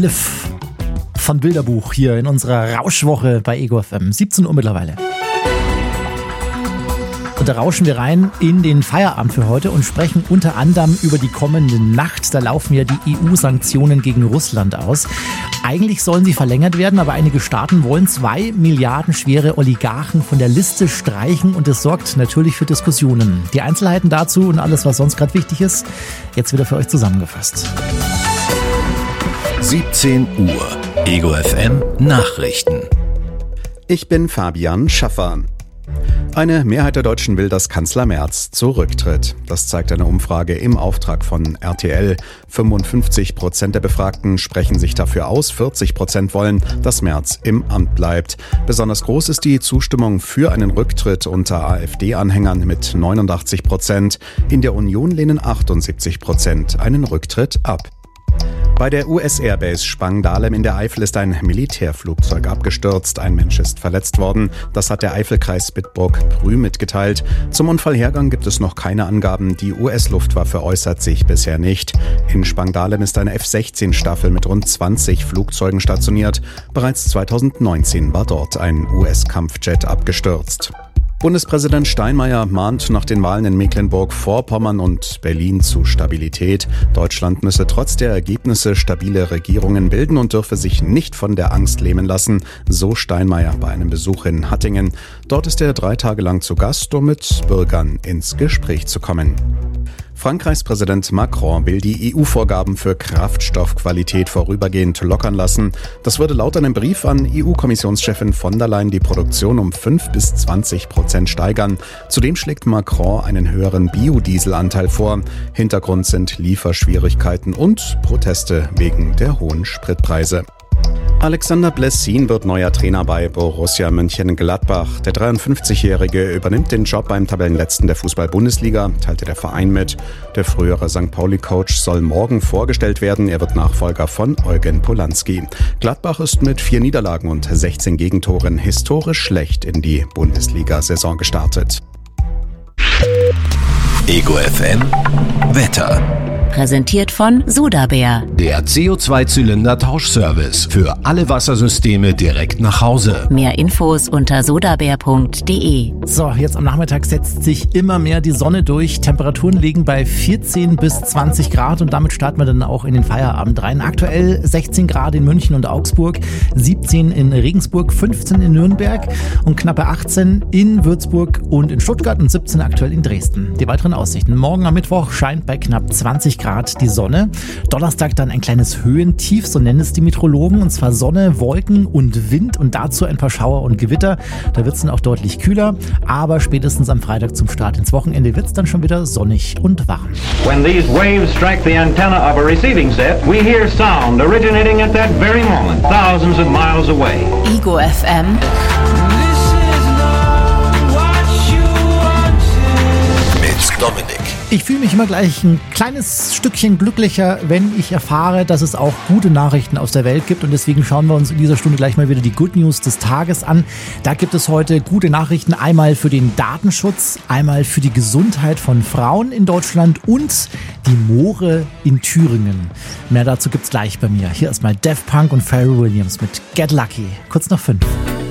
Cliff von Bilderbuch hier in unserer Rauschwoche bei Ego FM. 17 Uhr mittlerweile. Und da rauschen wir rein in den Feierabend für heute und sprechen unter anderem über die kommende Nacht. Da laufen ja die EU-Sanktionen gegen Russland aus. Eigentlich sollen sie verlängert werden, aber einige Staaten wollen 2 Milliarden schwere Oligarchen von der Liste streichen und das sorgt natürlich für Diskussionen. Die Einzelheiten dazu und alles, was sonst gerade wichtig ist, jetzt wieder für euch zusammengefasst. 17 Uhr. Ego FM Nachrichten. Ich bin Fabian Schaffer. Eine Mehrheit der Deutschen will, dass Kanzler Merz zurücktritt. Das zeigt eine Umfrage im Auftrag von RTL. 55% der Befragten sprechen sich dafür aus, 40% wollen, dass Merz im Amt bleibt. Besonders groß ist die Zustimmung für einen Rücktritt unter AfD-Anhängern mit 89%. In der Union lehnen 78% einen Rücktritt ab. Bei der US-Airbase Spangdahlem in der Eifel ist ein Militärflugzeug abgestürzt. Ein Mensch ist verletzt worden. Das hat der Eifelkreis Bitburg-Prü mitgeteilt. Zum Unfallhergang gibt es noch keine Angaben. Die US-Luftwaffe äußert sich bisher nicht. In Spangdahlem ist eine F-16-Staffel mit rund 20 Flugzeugen stationiert. Bereits 2019 war dort ein US-Kampfjet abgestürzt. Bundespräsident Steinmeier mahnt nach den Wahlen in Mecklenburg-Vorpommern und Berlin zu Stabilität. Deutschland müsse trotz der Ergebnisse stabile Regierungen bilden und dürfe sich nicht von der Angst lähmen lassen, so Steinmeier bei einem Besuch in Hattingen. Dort ist er 3 Tage lang zu Gast, um mit Bürgern ins Gespräch zu kommen. Frankreichs Präsident Macron will die EU-Vorgaben für Kraftstoffqualität vorübergehend lockern lassen. Das würde laut einem Brief an EU-Kommissionschefin von der Leyen die Produktion um 5-20% steigern. Zudem schlägt Macron einen höheren Biodieselanteil vor. Hintergrund sind Lieferschwierigkeiten und Proteste wegen der hohen Spritpreise. Alexander Blessin wird neuer Trainer bei Borussia Mönchengladbach. Der 53-Jährige übernimmt den Job beim Tabellenletzten der Fußball-Bundesliga, teilte der Verein mit. Der frühere St. Pauli-Coach soll morgen vorgestellt werden. Er wird Nachfolger von Eugen Polanski. Gladbach ist mit 4 Niederlagen und 16 Gegentoren historisch schlecht in die Bundesliga-Saison gestartet. Ego FM Wetter. Präsentiert von Sodabär. Der CO2-Zylinder-Tauschservice für alle Wassersysteme direkt nach Hause. Mehr Infos unter sodabär.de. So, jetzt am Nachmittag setzt sich immer mehr die Sonne durch. Temperaturen liegen bei 14 bis 20 Grad und damit starten wir dann auch in den Feierabend rein. Aktuell 16 Grad in München und Augsburg, 17 in Regensburg, 15 in Nürnberg und knappe 18 in Würzburg und in Stuttgart und 17 aktuell in Dresden. Die weiteren Aussichten. Morgen am Mittwoch scheint bei knapp 20 Grad die Sonne. Donnerstag dann ein kleines Höhentief, so nennen es die Meteorologen, und zwar Sonne, Wolken und Wind und dazu ein paar Schauer und Gewitter. Da wird es dann auch deutlich kühler, aber spätestens am Freitag zum Start ins Wochenende wird es dann schon wieder sonnig und warm. When these waves strike the antenna of a receiving set, we hear sound originating at that very moment, thousands of miles away. Ego FM. Mit Dominik. Ich fühle mich immer gleich ein kleines Stückchen glücklicher, wenn ich erfahre, dass es auch gute Nachrichten aus der Welt gibt und deswegen schauen wir uns in dieser Stunde gleich mal wieder die Good News des Tages an. Da gibt es heute gute Nachrichten, einmal für den Datenschutz, einmal für die Gesundheit von Frauen in Deutschland und die Moore in Thüringen. Mehr dazu gibt's gleich bei mir. Hier erstmal Daft Punk und Pharrell Williams mit Get Lucky, kurz nach 5.